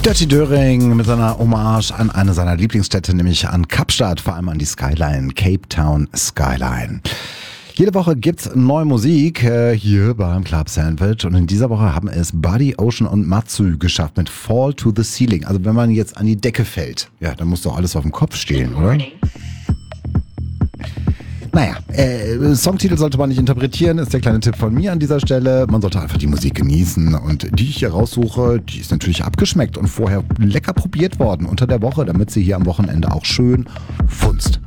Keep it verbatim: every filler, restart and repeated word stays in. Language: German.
Dirty Döring mit seiner Hommage an eine seiner Lieblingsstädte, nämlich an Kapstadt, vor allem an die Skyline, Cape Town Skyline. Jede Woche gibt's neue Musik äh, hier beim Club Sandwich und in dieser Woche haben es Buddy, Ocean und Matsu geschafft mit Fall to the Ceiling. Also wenn man jetzt an die Decke fällt, ja, dann muss doch alles auf dem Kopf stehen, oder? Naja, äh, Songtitel sollte man nicht interpretieren, ist der kleine Tipp von mir an dieser Stelle. Man sollte einfach die Musik genießen und die ich hier raussuche, die ist natürlich abgeschmeckt und vorher lecker probiert worden unter der Woche, damit sie hier am Wochenende auch schön funzt.